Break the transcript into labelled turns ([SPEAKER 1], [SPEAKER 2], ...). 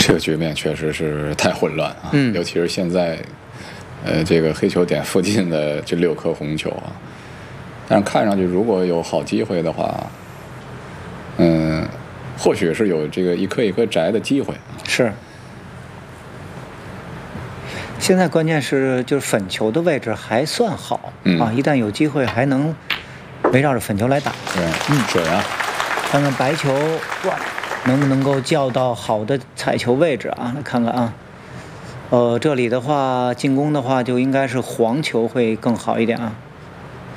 [SPEAKER 1] 这个局面确实是太混乱啊，尤其是现在，这个黑球点附近的这6颗红球啊，但是看上去如果有好机会的话，或许是有这个一颗一颗摘的机会啊。
[SPEAKER 2] 是。现在关键是就是粉球的位置还算好啊，一旦有机会还能围绕着粉球来打。
[SPEAKER 1] 对，准啊！
[SPEAKER 2] 看看白球能不能够叫到好的踩球位置啊？来看看啊，这里的话进攻的话就应该是黄球会更好一点啊。